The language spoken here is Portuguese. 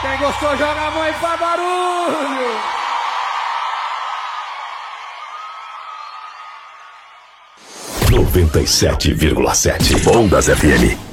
Quem gostou, joga a mão e faz barulho. 97,7 Ondas FM.